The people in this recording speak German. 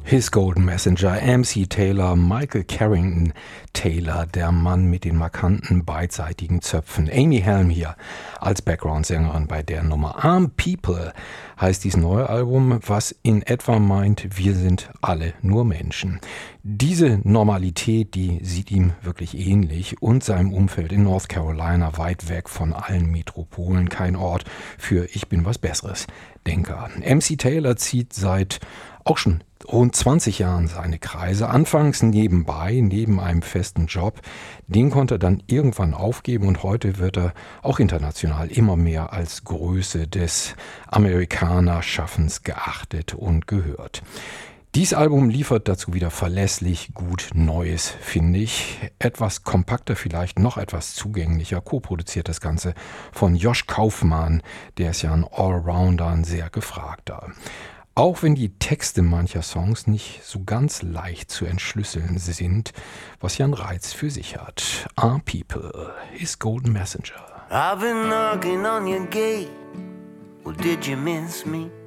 His Golden Messenger, MC Taylor, Michael Carrington Taylor, der Mann mit den markanten beidseitigen Zöpfen. Amy Helm hier als Background-Sängerin bei der Nummer. Arm People heißt dieses neue Album, was in etwa meint, wir sind alle nur Menschen. Diese Normalität, die sieht ihm wirklich ähnlich und seinem Umfeld in North Carolina, weit weg von allen Metropolen, kein Ort für Ich bin was Besseres Denker. MC Taylor zieht seit auch schon rund 20 Jahren seine Kreise, anfangs nebenbei, neben einem festen Job. Den konnte er dann irgendwann aufgeben und heute wird er auch international immer mehr als Größe des Amerikanerschaffens geachtet und gehört. Dieses Album liefert dazu wieder verlässlich gut Neues, finde ich. Etwas kompakter, vielleicht noch etwas zugänglicher. Co-produziert das Ganze von Josh Kaufmann, der ist ja ein Allrounder, ein sehr gefragter. Auch wenn die Texte mancher Songs nicht so ganz leicht zu entschlüsseln sind, was ja einen Reiz für sich hat. Our People, His Golden Messenger. I've been knocking on your gate. Well, did you miss me?